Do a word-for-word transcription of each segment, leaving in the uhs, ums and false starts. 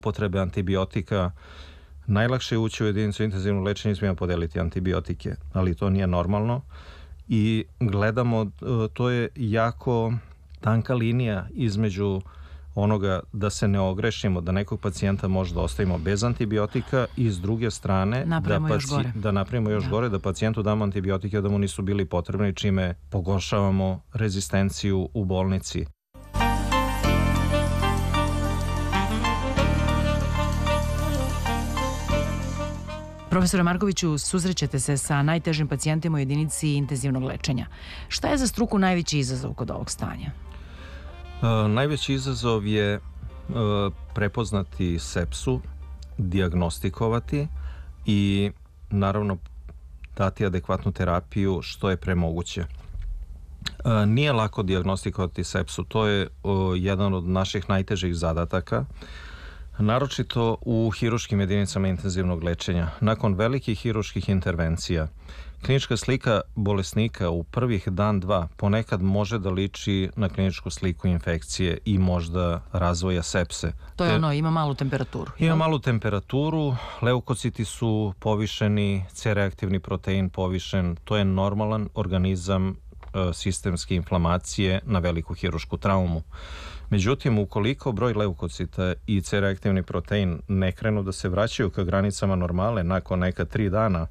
potrebe antibiotika. Najlakše je ući u jedinicu intenzivnog lečenja i smijemo podeliti antibiotike, ali to nije normalno i gledamo, to je jako tanka linija između onoga da se ne ogrešimo, da nekog pacijenta možda ostavimo bez antibiotika i s druge strane napravimo da, još gore. da napravimo još da. gore, da pacijentu damo antibiotike da mu nisu bili potrebni, čime pogoršavamo rezistenciju u bolnici. Profesore Markoviću, susrećete se sa najtežim pacijentima u jedinici intenzivnog lečenja. Šta je za struku najveći izazov kod ovog stanja? E, najveći izazov je e, prepoznati sepsu, dijagnostikovati i naravno dati adekvatnu terapiju što je premoguće. E, nije lako dijagnostikovati sepsu, to je o, jedan od naših najtežih zadataka, naročito u hiruškim jedinicama intenzivnog lečenja. Nakon velikih hiruških intervencija, klinička slika bolesnika u prvih dan, dva ponekad može da liči na kliničku sliku infekcije i možda razvoja sepse. To je ono, ima malu temperaturu. Ima malu temperaturu, leukociti su povišeni, C-reaktivni protein povišen, to je normalan organizam sistemske inflamacije na veliku hirušku traumu. Međutim, ukoliko broj leukocita i C-reaktivni protein ne krenu da se vraćaju ka granicama normale nakon neka tri dana,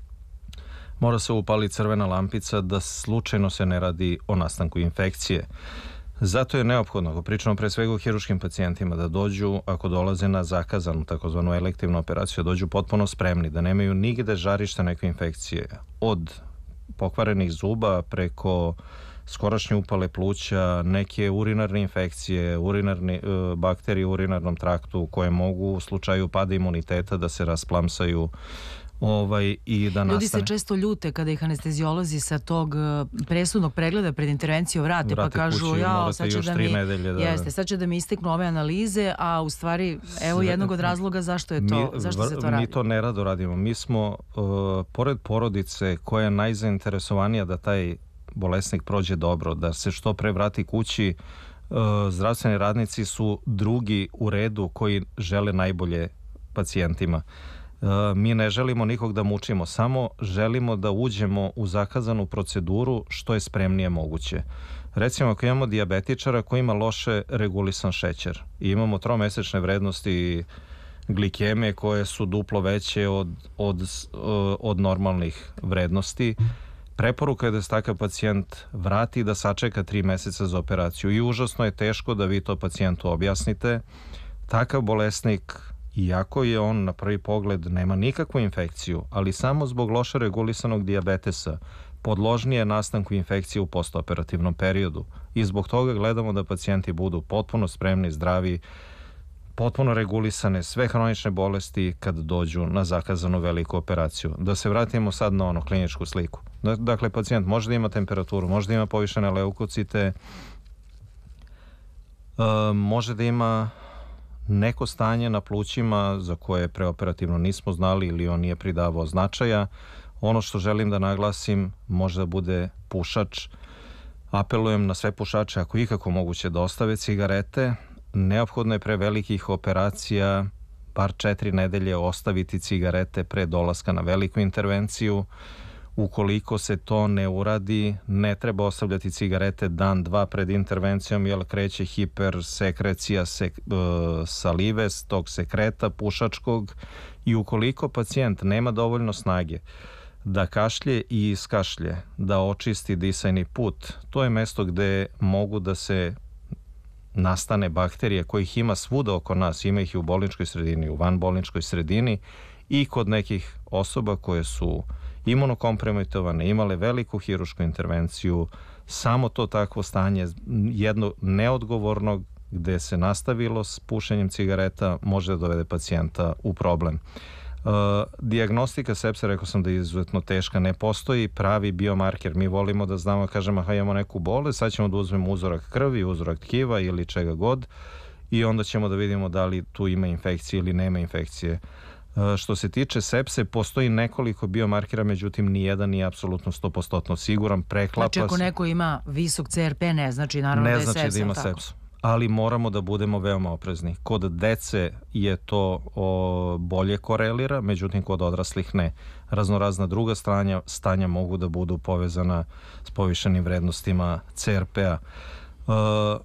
mora se upaliti crvena lampica da slučajno se ne radi o nastanku infekcije. Zato je neophodno, ako pričamo pre svega o hiruškim pacijentima, da dođu, ako dolaze na zakazanu, takozvanu elektivnu operaciju, dođu potpuno spremni, da nemaju nigde žarišta neke infekcije. Od pokvarenih zuba preko skorašnje upale pluća, neke urinarne infekcije, urinarne, bakterije u urinarnom traktu koje mogu u slučaju pada imuniteta da se rasplamsaju ovaj, i da nastane. Ljudi se često ljute kada ih anesteziolozi sa tog presudnog pregleda pred intervenciju vrate, vrate pa kažu kući, ja, sad će, da mi, nedelje, da, jeste, sad će da mi isteknu ove analize, a u stvari evo jednog od razloga zašto je to, mi, zašto se to radi. Mi to nerado radimo. Mi smo, uh, pored porodice koja je najzainteresovanija da taj bolesnik prođe dobro, da se što pre vrati kući, uh, zdravstveni radnici su drugi u redu koji žele najbolje pacijentima. Uh, mi ne želimo nikog da mučimo, samo želimo da uđemo u zakazanu proceduru što je spremnije moguće. Recimo, ako imamo dijabetičara koji ima loše regulisan šećer i imamo tromesečne vrednosti glikemije koje su duplo veće od, od, od normalnih vrednosti, preporuka je da se takav pacijent vrati i da sačeka tri meseca za operaciju. I užasno je teško da vi to pacijentu objasnite. Takav bolesnik, iako je on na prvi pogled nema nikakvu infekciju, ali samo zbog loše regulisanog dijabetesa podložnije nastanku infekcije u postoperativnom periodu. I zbog toga gledamo da pacijenti budu potpuno spremni, zdravi, potpuno regulisane sve hronične bolesti kad dođu na zakazanu veliku operaciju. Da se vratimo sad na ono kliničku sliku. Dakle, pacijent može da ima temperaturu, može da ima povišene leukocite, može da ima neko stanje na plućima za koje preoperativno nismo znali ili on nije pridavao značaja. Ono što želim da naglasim, može da bude pušač. Apelujem na sve pušače, ako ikako moguće, da ostave cigarete. Neophodno je pre velikih operacija bar četiri nedelje ostaviti cigarete pre dolaska na veliku intervenciju. Ukoliko se to ne uradi, ne treba ostavljati cigarete dan, dva pred intervencijom, jer kreće hipersekrecija sek, uh, salive, tog sekreta pušačkog, i ukoliko pacijent nema dovoljno snage da kašlje i iskašlje, da očisti disajni put, to je mesto gde mogu da se nastane bakterije kojih ima svuda oko nas, ima ih i u bolničkoj sredini, u vanbolničkoj sredini i kod nekih osoba koje su imunokompromitovane, imale veliku hirušku intervenciju. Samo to takvo stanje jedno neodgovornog gde se nastavilo s pušenjem cigareta može da dovede pacijenta u problem. Uh, dijagnostika sepse, rekao sam da je izuzetno teška, ne postoji pravi biomarker. Mi volimo da znamo, kažemo, aha, imamo neku bolest, sad ćemo da uzmemo uzorak krvi, uzorak tkiva ili čega god i onda ćemo da vidimo da li tu ima infekcije ili nema infekcije. Uh, što se tiče sepse, postoji nekoliko biomarkera, međutim nijedan nije apsolutno sto posto siguran, preklapa se. Znači ako neko ima visok C R P, ne znači naravno ne da je znači sepsa, da ima tako? sepsu. ali moramo da budemo veoma oprezni. Kod dece je to o, bolje korelira, međutim kod odraslih ne. Raznorazna druga stanja, stanja mogu da budu povezana s povišenim vrednostima C R P-a. E,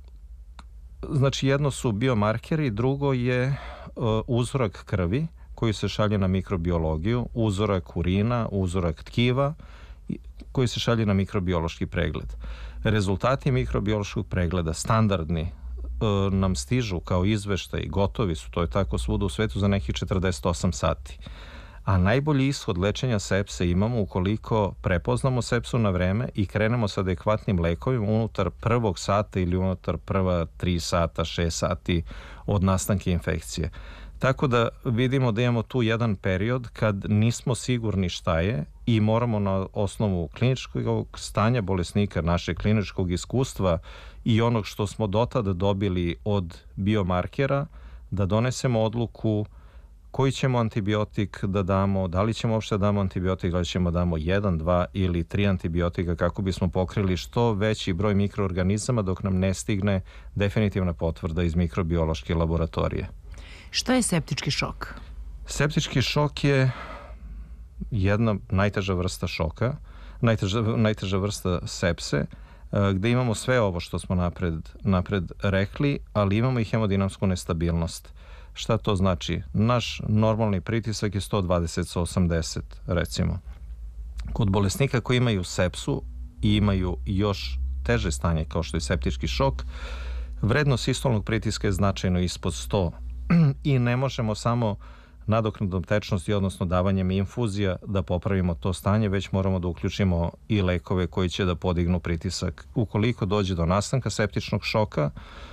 znači jedno su biomarkeri, drugo je e, uzorak krvi koji se šalje na mikrobiologiju, uzorak urina, uzorak tkiva koji se šalje na mikrobiološki pregled. Rezultati mikrobiološkog pregleda, standardni, e, nam stižu kao izveštaj, gotovi su, to je tako svuda u svetu, za nekih četrdeset osam sati. A najbolji ishod lečenja sepse imamo ukoliko prepoznamo sepsu na vreme i krenemo sa adekvatnim lekovima unutar prvog sata ili unutar prva tri sata, šest sati od nastanka infekcije. Tako da vidimo da imamo tu jedan period kad nismo sigurni šta je i moramo na osnovu kliničkog stanja bolesnika, našeg kliničkog iskustva i onog što smo do tada dobili od biomarkera da donesemo odluku koji ćemo antibiotik da damo, da li ćemo uopšte da damo antibiotik, da li ćemo damo jedan, dva ili tri antibiotika kako bismo pokrili što veći broj mikroorganizama dok nam ne stigne definitivna potvrda iz mikrobiološke laboratorije. Šta je septički šok? Septički šok je jedna najteža vrsta šoka, najteža, najteža vrsta sepse, gde imamo sve ovo što smo napred, napred rekli, ali imamo i hemodinamsku nestabilnost. Šta to znači? Naš normalni pritisak je sto dvadeset sa osamdeset, recimo. Kod bolesnika koji imaju sepsu i imaju još teže stanje kao što je septički šok, vrednost sistolnog pritiska je značajno ispod sto i ne možemo samo nadoknadom tečnosti, odnosno davanjem infuzija da popravimo to stanje, već moramo da uključimo i lekove koji će da podignu pritisak. Ukoliko dođe do nastanka septičnog šoka,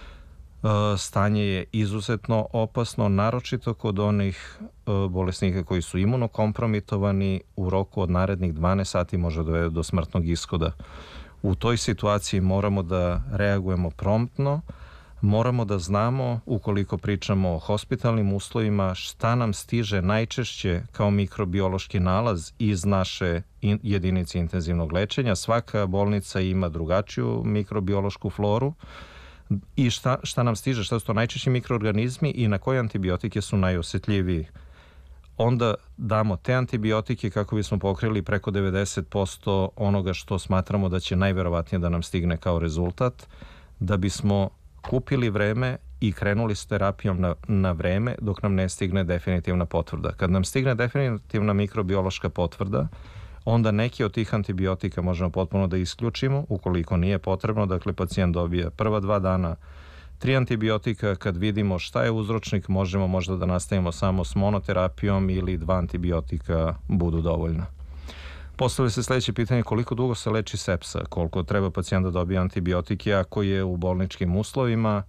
stanje je izuzetno opasno, naročito kod onih bolesnika koji su imunokompromitovani, u roku od narednih dvanaest sati može dovesti do smrtnog ishoda. U toj situaciji moramo da reagujemo promptno, moramo da znamo, ukoliko pričamo o hospitalnim uslovima, šta nam stiže najčešće kao mikrobiološki nalaz iz naše jedinice intenzivnog lečenja. Svaka bolnica ima drugačiju mikrobiološku floru i šta, šta nam stiže, šta su to najčešći mikroorganizmi i na koje antibiotike su najosjetljiviji. Onda damo te antibiotike kako bismo pokrili preko devedeset posto onoga što smatramo da će najverovatnije da nam stigne kao rezultat, da bismo kupili vreme i krenuli s terapijom na, na vreme dok nam ne stigne definitivna potvrda. Kad nam stigne definitivna mikrobiološka potvrda, onda neki od tih antibiotika možemo potpuno da isključimo, ukoliko nije potrebno. Dakle, pacijent dobije prva dva dana tri antibiotika. Kad vidimo šta je uzročnik, možemo možda da nastavimo samo s monoterapijom ili dva antibiotika budu dovoljna. Postavlja se sledeće pitanje: koliko dugo se leči sepsa, koliko treba pacijent da dobije antibiotike ako je u bolničkim uslovima.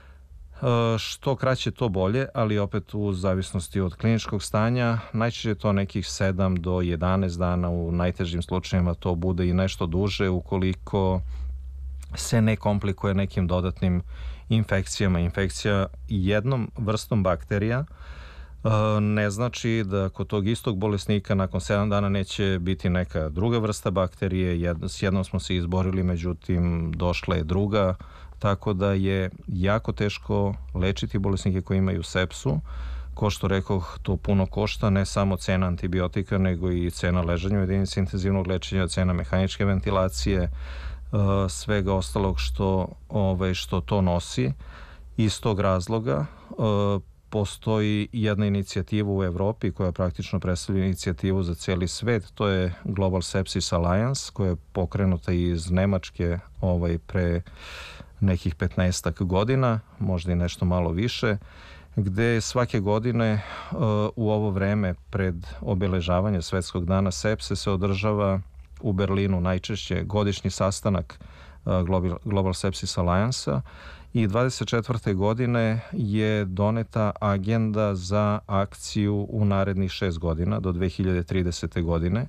Što kraće to bolje, ali opet u zavisnosti od kliničkog stanja. Najčešće je to nekih sedam do jedanaest dana, u najtežim slučajevima to bude i nešto duže ukoliko se ne komplikuje nekim dodatnim infekcijama. Infekcija jednom vrstom bakterija ne znači da kod tog istog bolesnika nakon sedam dana neće biti neka druga vrsta bakterije. S jednom smo se izborili, međutim došla je druga, tako da je jako teško lečiti bolesnike koji imaju sepsu. Ko što rekoh, to puno košta, ne samo cena antibiotika, nego i cena ležanja u jedinici intenzivnog lečenja, cena mehaničke ventilacije, svega ostalog što, ovaj, što to nosi. Iz tog razloga postoji jedna inicijativa u Evropi koja praktično predstavlja inicijativu za cijeli svet, to je Global Sepsis Alliance, koja je pokrenuta iz Nemačke ovaj, pre nekih petnaestak godina, možda i nešto malo više, gde svake godine uh, u ovo vreme pred obeležavanje Svetskog dana sepse se održava u Berlinu najčešće godišnji sastanak uh, Global, Global Sepsis Alliance-a i dvadeset četvrte godine je doneta agenda za akciju u narednih šest godina do dve hiljade tridesete godine,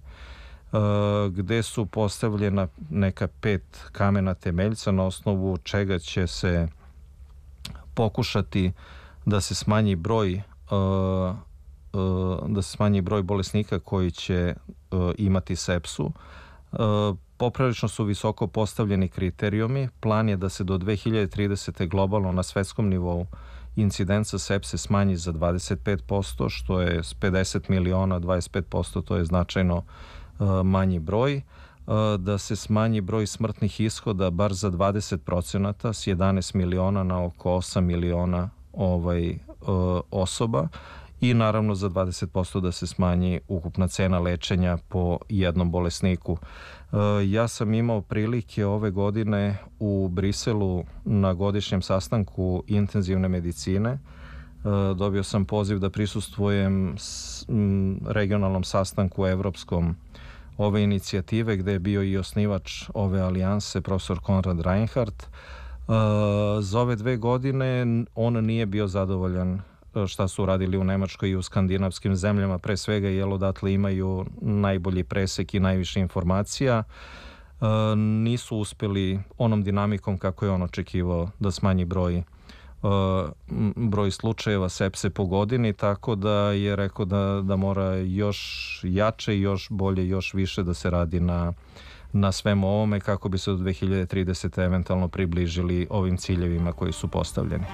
gde su postavljena neka pet kamena temeljca na osnovu čega će se pokušati da se smanji broj da se smanji broj bolesnika koji će imati sepsu. Poprilično su visoko postavljeni kriterijumi. Plan je da se do dve hiljade tridesete. globalno na svetskom nivou incidenca sepse smanji za dvadeset pet posto, što je s pedeset miliona, dvadeset pet posto, to je značajno uh, manji broj. Uh, da se smanji broj smrtnih ishoda bar za dvadeset procenata, s jedanaest miliona na oko osam miliona ovaj, uh, osoba. I naravno za dvadeset posto da se smanji ukupna cena lečenja po jednom bolesniku. Ja sam imao prilike ove godine u Briselu na godišnjem sastanku intenzivne medicine. Dobio sam poziv da prisustvujem regionalnom sastanku evropskom ove inicijative, gde je bio i osnivač ove alijanse, profesor Konrad Reinhardt. Za ove dve godine on nije bio zadovoljan šta su radili u Nemačkoj i u skandinavskim zemljama, pre svega jer odatle imaju najbolji presek i najviše informacija. E, nisu uspeli onom dinamikom kako je on očekivao da smanji broj, e, broj slučajeva sepse po godini, tako da je rekao da, da mora još jače, još bolje, još više da se radi na, na svemu ovome kako bi se do dve hiljade tridesete. eventualno približili ovim ciljevima koji su postavljeni.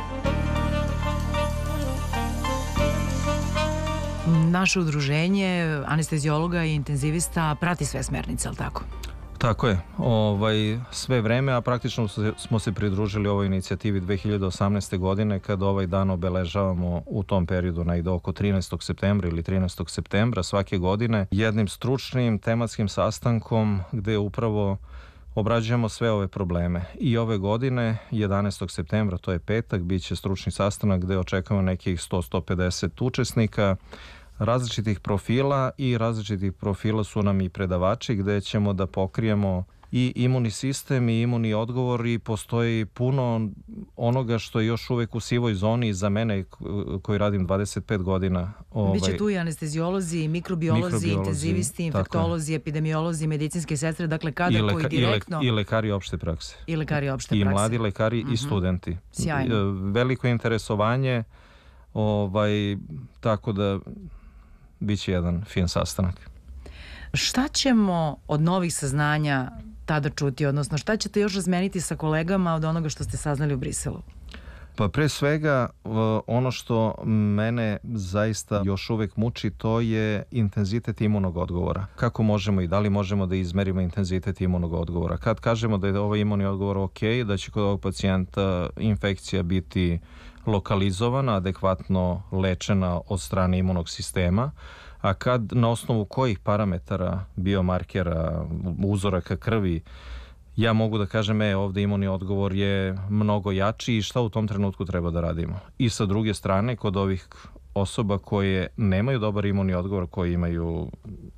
Naše udruženje anesteziologa i intenzivista prati sve smernice, ali tako? Tako je, ovaj, sve vreme, a praktično smo se pridružili ovoj inicijativi dve hiljade osamnaeste. godine, kada ovaj dan obeležavamo u tom periodu negde oko trinaestog septembra ili trinaestog septembra svake godine jednim stručnim tematskim sastankom gde upravo obrađujemo sve ove probleme. I ove godine, jedanaestog septembra, to je petak, bit će stručni sastanak gde očekujemo nekih sto do sto pedeset učesnika različitih profila i različitih profila su nam i predavači gde ćemo da pokrijemo i imunni sistem i imunni odgovor i postoji puno onoga što je još uvek u sivoj zoni za mene koji radim dvadeset pet godina. Ovaj, Biće tu i anesteziolozi, mikrobiolozi, mikrobiolozi intenzivisti, infektolozi, epidemiolozi, medicinske sestre, dakle kada leka, koji direktno... I, le, I lekari opšte prakse. I lekari opšte I prakse. I mladi lekari uh-huh. i studenti. Sjajno. Veliko interesovanje, ovaj, tako da biće jedan fin sastanak. Šta ćemo od novih saznanja tada čuti, odnosno šta ćete još razmeniti sa kolegama od onoga što ste saznali u Briselu? Pa pre svega ono što mene zaista još uvek muči, to je intenzitet imunog odgovora. Kako možemo i da li možemo da izmerimo intenzitet imunog odgovora? Kad kažemo da je ovaj imunni odgovor ok, da će kod ovog pacijenta infekcija biti lokalizovana, adekvatno lečena od strane imunog sistema, a kad na osnovu kojih parametara, biomarkera, uzoraka krvi, ja mogu da kažem, e, ovde imunni odgovor je mnogo jači i šta u tom trenutku treba da radimo. I sa druge strane, kod ovih osoba koje nemaju dobar imunni odgovor, koji imaju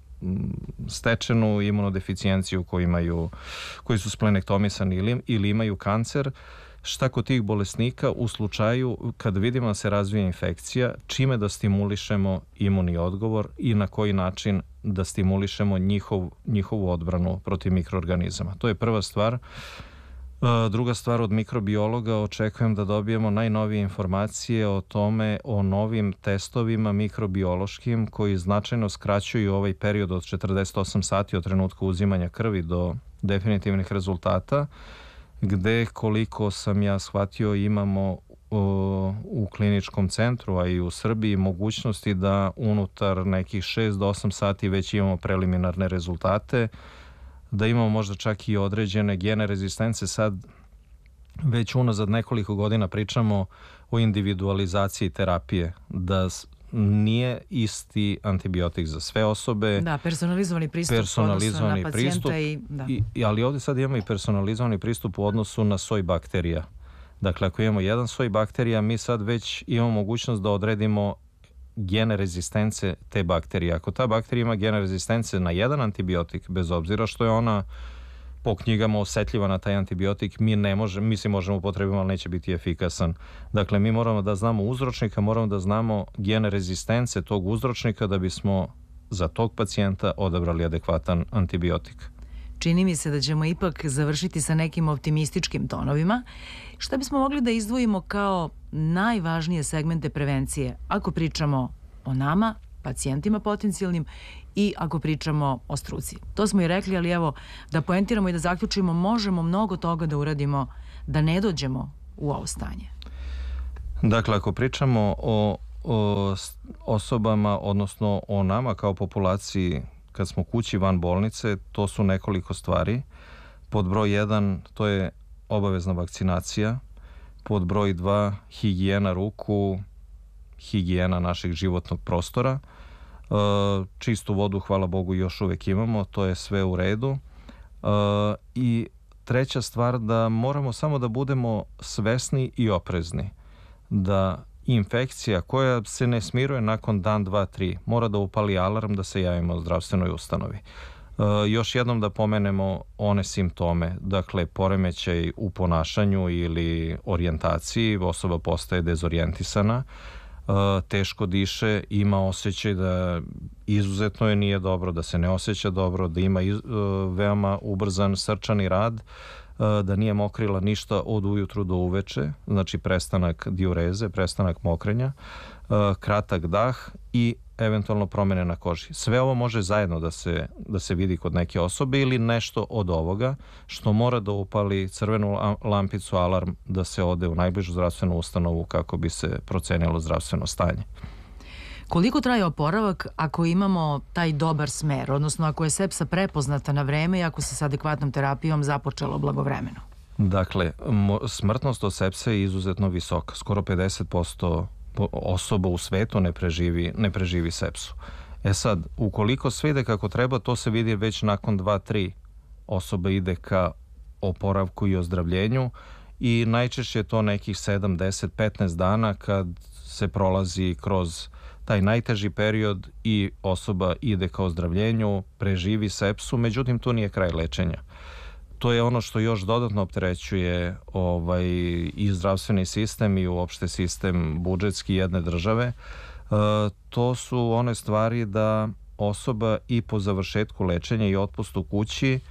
stečenu imunodeficijenciju, koji, imaju, koji su splenektomisani ili, ili imaju kancer, šta kod tih bolesnika u slučaju kad vidimo da se razvija infekcija, čime da stimulišemo imunni odgovor i na koji način da stimulišemo njihov, njihovu odbranu protiv mikroorganizama. To je prva stvar. Druga stvar, od mikrobiologa očekujem da dobijemo najnovije informacije o tome, o novim testovima mikrobiološkim koji značajno skraćuju ovaj period od četrdeset osam sati od trenutka uzimanja krvi do definitivnih rezultata, gde, koliko sam ja shvatio, imamo o, u kliničkom centru, a i u Srbiji, mogućnosti da unutar nekih šest do osam sati već imamo preliminarne rezultate, da imamo možda čak i određene gene rezistence. Sad već unazad nekoliko godina pričamo o individualizaciji terapije, da nije isti antibiotik za sve osobe. Da, personalizovani pristup personalizovani na pacijenta. Pristup, i, da. i, ali ovdje sad imamo i personalizovani pristup u odnosu na soj bakterija. Dakle, ako imamo jedan soj bakterija, mi sad već imamo mogućnost da odredimo gene rezistence te bakterije. Ako ta bakterija ima gene rezistence na jedan antibiotik, bez obzira što je ona po knjigama osetljiva na taj antibiotik, mi ne možemo, mi se možemo upotrebiti, ali neće biti efikasan. Dakle, mi moramo da znamo uzročnika, moramo da znamo gene rezistence tog uzročnika da bismo za tog pacijenta odabrali adekvatan antibiotik. Čini mi se da ćemo ipak završiti sa nekim optimističkim tonovima. Šta bismo mogli da izdvojimo kao najvažnije segmente prevencije, ako pričamo o nama, pacijentima potencijalnim i ako pričamo o struci. To smo i rekli, ali evo da poentiramo i da zaključimo, možemo mnogo toga da uradimo da ne dođemo u ovo stanje. Dakle, ako pričamo o, o osobama, odnosno o nama kao populaciji kad smo kući van bolnice, to su nekoliko stvari. Pod broj jedan, to je obavezna vakcinacija. Pod broj dva, higijena ruku, higijena našeg životnog prostora. E, čistu vodu, hvala Bogu, još uvek imamo, to je sve u redu. E, I treća stvar, da moramo samo da budemo svesni i oprezni. Da infekcija koja se ne smiruje nakon dan, dva, tri, mora da upali alarm da se javimo zdravstvenoj ustanovi. E, još jednom da pomenemo one simptome, dakle poremećaj u ponašanju ili orijentaciji, osoba postaje dezorijentisana, e, teško diše, ima osjećaj da izuzetno je nije dobro, da se ne osjeća dobro, da ima iz, e, veoma ubrzan srčani rad, da nije mokrila ništa od ujutru do uveče, znači prestanak diureze, prestanak mokrenja, kratak dah i eventualno promene na koži. Sve ovo može zajedno da se, da se vidi kod neke osobe ili nešto od ovoga što mora da upali crvenu lampicu, alarm, da se ode u najbližu zdravstvenu ustanovu kako bi se procenilo zdravstveno stanje. Koliko traje oporavak ako imamo taj dobar smer, odnosno ako je sepsa prepoznata na vreme i ako se sa adekvatnom terapijom započelo blagovremeno? Dakle, smrtnost od sepse je izuzetno visoka. Skoro pedeset posto osoba u svetu ne preživi, ne preživi sepsu. E sad, ukoliko sve ide kako treba, to se vidi već nakon dva tri osoba ide ka oporavku i ozdravljenju i najčešće je to nekih sedam, deset, petnaest dana kad se prolazi kroz taj najteži period i osoba ide ka ozdravljenju, preživi sepsu, međutim to nije kraj lečenja. To je ono što još dodatno opterećuje ovaj, i zdravstveni sistem i uopšte sistem budžetski jedne države. E, to su one stvari da osoba i po završetku lečenja i otpustu kući e,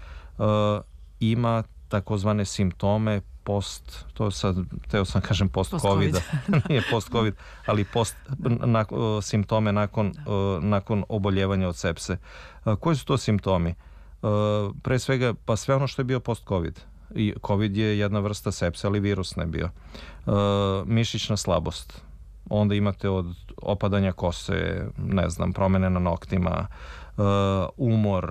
ima takozvane simptome post, to sad, teo sam kažem post-covida, nije post-covid, ali post, na, simptome nakon, nakon oboljevanja od sepse. Koji su to simptomi? Pre svega, pa sve ono što je bio post-covid. I covid je jedna vrsta sepse, ali virus ne bio. Mišićna slabost. Onda imate od opadanja kose, ne znam, promene na noktima, umor,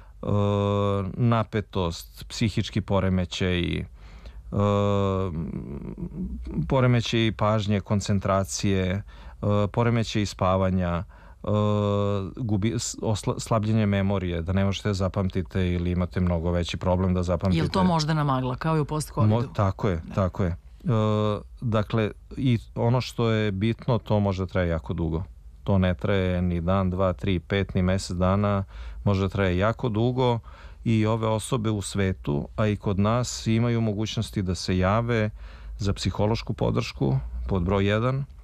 napetost, psihički poremećaj, Uh, poremećaj pažnje, koncentracije, uh, poremećaj spavanja, uh, gubi, osla, slabljenje memorije, da ne možete da zapamtite ili imate mnogo veći problem da zapamtite. Je li to moždana magla, kao i u post-covidu? Mo, tako je, da. tako je. Uh, dakle, i ono što je bitno, to može da traje jako dugo. To ne traje ni dan, dva, tri, pet, ni mesec dana, može da traje jako dugo. I ove osobe u svetu, a i kod nas, imaju mogućnosti da se jave za psihološku podršku pod broj jedan e,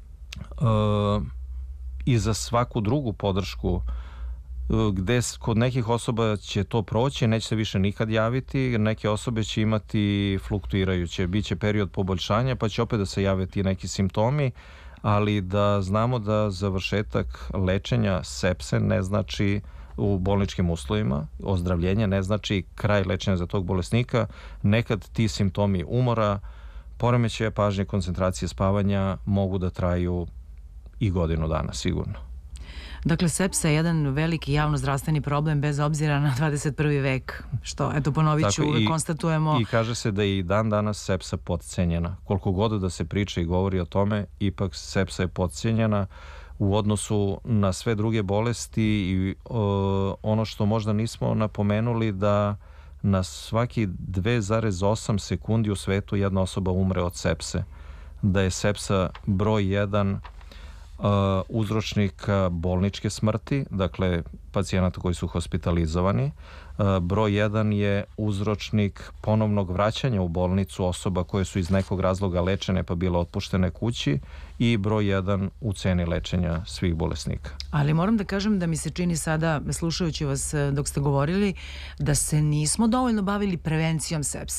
i za svaku drugu podršku gde kod nekih osoba će to proći, neće se više nikad javiti, jer neke osobe će imati fluktuirajuće, bit će period poboljšanja pa će opet da se jave ti neki simptomi, ali da znamo da završetak lečenja sepse ne znači u bolničkim uslovima, ozdravljenje ne znači kraj lečenja za tog bolesnika. Nekad ti simptomi umora, poremećaja pažnje, koncentracije, spavanja mogu da traju i godinu dana sigurno. Dakle, sepsa je jedan veliki javno-zdravstveni problem bez obzira na dvadeset prvi vek, što, eto, ponovit ću, uvek konstatujemo. I kaže se da je i dan danas sepsa podcenjena. Koliko god da se priča i govori o tome, ipak sepsa je podcenjena u odnosu na sve druge bolesti i o, ono što možda nismo napomenuli, da na svaki dve zarez osam sekundi u svetu jedna osoba umre od sepse. Da je sepsa broj jedan Uh, uzročnik bolničke smrti, dakle pacijenata koji su hospitalizovani. Uh, broj jedan je uzročnik ponovnog vraćanja u bolnicu osoba koje su iz nekog razloga lečene pa bile otpuštene kući i broj jedan u ceni lečenja svih bolesnika. Ali moram da kažem da mi se čini sada, slušajući vas dok ste govorili, da se nismo dovoljno bavili prevencijom sepse.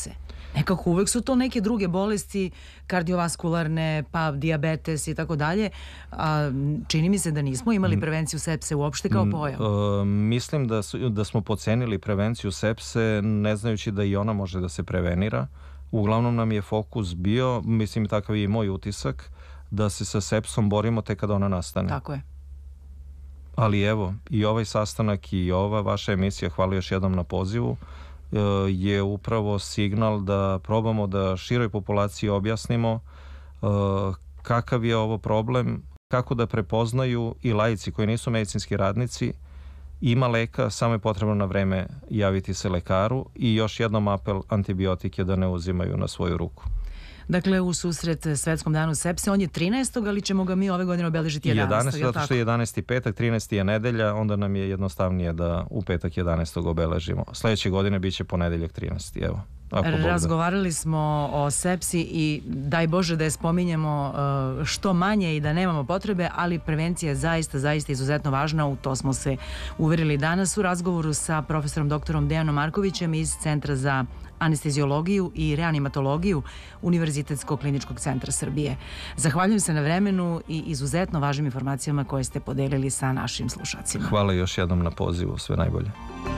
Nekako uvek su to neke druge bolesti, kardiovaskularne, pa dijabetes i tako dalje. A čini mi se da nismo imali prevenciju sepse uopšte kao pojam. E, mislim da, su, da smo pocenili prevenciju sepse, ne znajući da i ona može da se prevenira. Uglavnom nam je fokus bio, mislim takav je i moj utisak, da se sa sepsom borimo tek kada ona nastane. Tako je. Ali evo, i ovaj sastanak i ova vaša emisija, hvala još jednom na pozivu, je upravo signal da probamo da široj populaciji objasnimo kakav je ovo problem, kako da prepoznaju i laici koji nisu medicinski radnici. Ima leka, samo je potrebno na vreme javiti se lekaru i još jednom apel, antibiotike da ne uzimaju na svoju ruku. Dakle, u susret Svetskom danu sepse, on je trinaestog, ali ćemo ga mi ove godine obeležiti jedanaestog. jedanaestog zato što je jedanaesti petak, trinaesti je nedelja, onda nam je jednostavnije da u petak jedanaestog obeležimo. Sledeće godine biće ponedeljak trinaesti, evo. Razgovarali smo o sepsi i daj Bože da je spominjemo što manje i da nemamo potrebe, ali prevencija je zaista, zaista izuzetno važna, u to smo se uverili danas u razgovoru sa profesorom doktorom Dejanom Markovićem iz Centra za anesteziologiju i reanimatologiju Univerzitetskog kliničkog centra Srbije. Zahvaljujem se na vremenu i izuzetno važnim informacijama koje ste podelili sa našim slušacima. Hvala još jednom na pozivu, sve najbolje.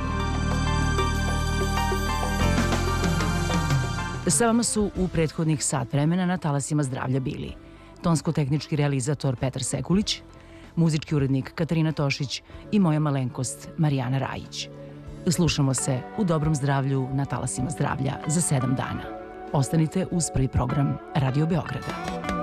Sa vama su u prethodnih sat vremena na talasima zdravlja bili tonsko-tehnički realizator Petar Sekulić, muzički urednik Katarina Tošić i moja malenkost Marijana Rajić. Slušamo se u dobrom zdravlju na talasima zdravlja za sedam dana. Ostanite uz prvi program Radio Beograda.